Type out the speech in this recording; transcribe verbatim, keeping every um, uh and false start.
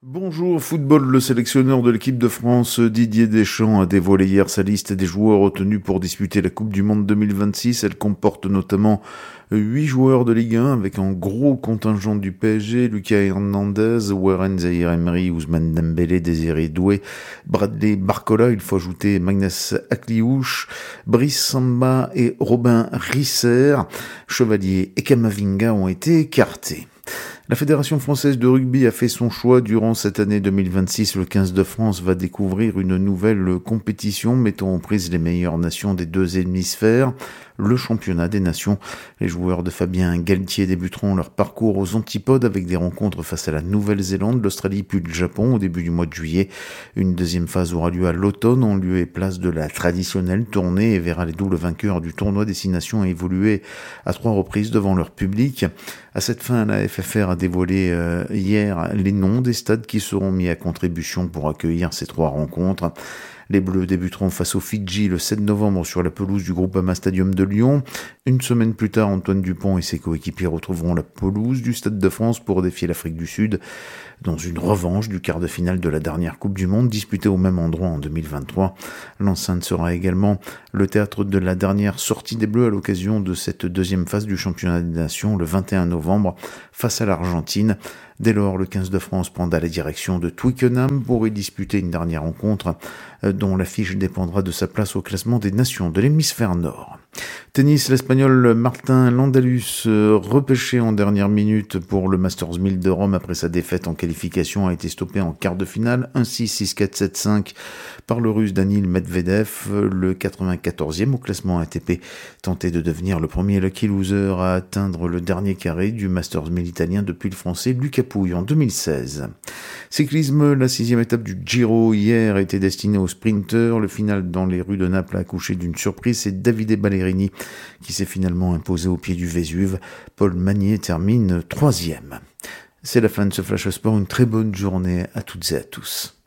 Bonjour football, le sélectionneur de l'équipe de France Didier Deschamps a dévoilé hier sa liste des joueurs retenus pour disputer la Coupe du Monde deux mille vingt-six. Elle comporte notamment huit joueurs de Ligue un avec un gros contingent du P S G, Lucas Hernandez, Warren Zaïre-Emery, Ousmane Dembélé, Désiré Doué, Bradley Barcola. Il faut ajouter Magnus Akliouche, Brice Samba et Robin Risser. Chevalier et Camavinga ont été écartés. La Fédération française de rugby a fait son choix. Durant cette année deux mille vingt-six, le quinze de France va découvrir une nouvelle compétition mettant en prise les meilleures nations des deux hémisphères, le championnat des nations. Les joueurs de Fabien Galtier débuteront leur parcours aux antipodes avec des rencontres face à la Nouvelle-Zélande, l'Australie puis le Japon au début du mois de juillet. Une deuxième phase aura lieu à l'automne en lieu et place de la traditionnelle tournée et verra les doubles vainqueurs du tournoi Destination évoluer à trois reprises devant leur public. À cette fin, la F F R a dévoilé euh, hier les noms des stades qui seront mis à contribution pour accueillir ces trois rencontres. Les Bleus débuteront face aux Fidji le sept novembre sur la pelouse du Groupama Stadium de Lyon. Une semaine plus tard, Antoine Dupont et ses coéquipiers retrouveront la pelouse du Stade de France pour défier l'Afrique du Sud dans une revanche du quart de finale de la dernière Coupe du Monde disputée au même endroit en deux mille vingt-trois. L'enceinte sera également le théâtre de la dernière sortie des Bleus à l'occasion de cette deuxième phase du championnat des nations le vingt et un novembre face à l'Argentine. Dès lors, le quinze de France prendra la direction de Twickenham pour y disputer une dernière rencontre dont l'affiche dépendra de sa place au classement des nations de l'hémisphère nord. Tennis, l'Espagnol Martin Landalus, repêché en dernière minute pour le Masters mille de Rome après sa défaite en qualification, a été stoppé en quart de finale un six, six quatre, sept cinq par le Russe Danil Medvedev. Le quatre-vingt-quatorzième au classement A T P tentait de devenir le premier lucky loser à atteindre le dernier carré du Masters mille italien depuis le Français Lucas Pouille en deux mille seize. Cyclisme, la sixième étape du Giro hier était destinée aux sprinteurs. Le final dans les rues de Naples a accouché d'une surprise. C'est Davide Ballerini qui s'est finalement imposé au pied du Vésuve. Paul Magnier termine troisième. C'est la fin de ce Flash Sport. Une très bonne journée à toutes et à tous.